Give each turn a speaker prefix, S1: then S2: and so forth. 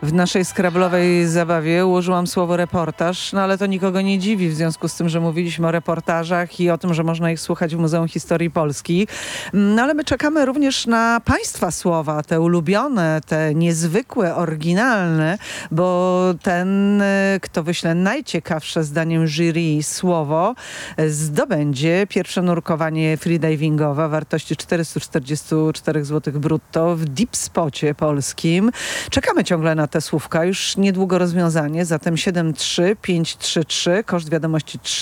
S1: w naszej skrablowej zabawie ułożyłam słowo reportaż, no ale to nikogo nie dziwi w związku z tym, że mówiliśmy o reportażach i o tym, że można ich słuchać w Muzeum Historii Polski. No ale my czekamy również na Państwa słowa, te ulubione, te niezwykłe, oryginalne, bo ten, kto wyśle najciekawsze zdaniem jury słowo, zdobędzie pierwsze nurkowanie freedivingowe o wartości 444 zł brutto w Deep Spocie polskim. Czekamy ciągle na te słówka, już niedługo rozwiązanie, zatem 73533, koszt wiadomości 3.